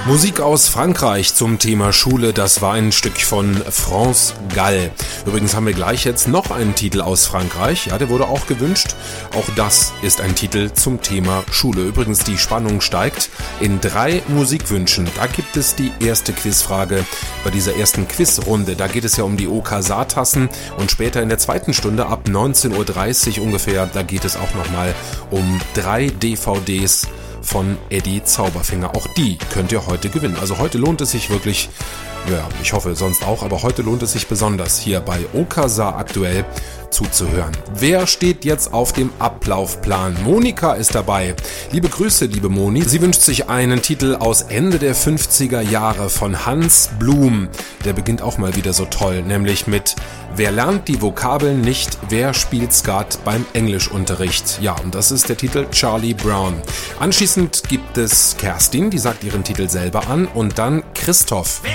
Musik aus Frankreich zum Thema Schule, das war ein Stück von France Gall. Übrigens haben wir gleich jetzt noch einen Titel aus Frankreich, ja, der wurde auch gewünscht. Auch das ist ein Titel zum Thema Schule. Übrigens, die Spannung steigt in 3 Musikwünschen. Da gibt es die erste Quizfrage bei dieser ersten Quizrunde. Da geht es ja um die OK-Saartassen und später in der zweiten Stunde ab 19:30 Uhr ungefähr, da geht es auch nochmal um 3 DVDs von Eddie Zauberfinger. Auch die könnt ihr heute gewinnen. Also heute lohnt es sich wirklich, ja, ich hoffe sonst auch, aber heute lohnt es sich besonders, hier bei OK Saar aktuell zuzuhören. Wer steht jetzt auf dem Ablaufplan? Monika ist dabei. Liebe Grüße, liebe Moni. Sie wünscht sich einen Titel aus Ende der 50er Jahre von Hans Blum. Der beginnt auch mal wieder so toll, nämlich mit Wer lernt die Vokabeln nicht, wer spielt Skat beim Englischunterricht? Ja, und das ist der Titel Charlie Brown. Anschließend gibt es Kerstin, die sagt ihren Titel selber an, und dann Christoph. Wer